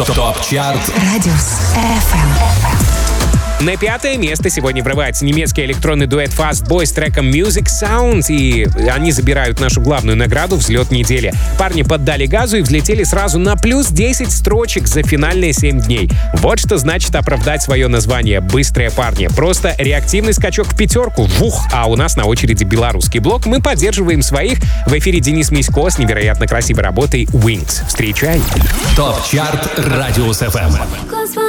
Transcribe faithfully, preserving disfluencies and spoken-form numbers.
ТОП-чарт Радиус эф эм. На пятое место сегодня врывается немецкий электронный дуэт Fast Boy с треком Music Sounds, и они забирают нашу главную награду «Взлет недели». Парни поддали газу и взлетели сразу на плюс десять строчек за финальные семь дней. Вот что значит оправдать свое название «Быстрые парни». Просто реактивный скачок в пятерку. Вух! А у нас на очереди белорусский блок. Мы поддерживаем своих. В эфире Денис Мисько с невероятно красивой работой «Wings». Встречай! ТОП-чарт Радиус эф эм.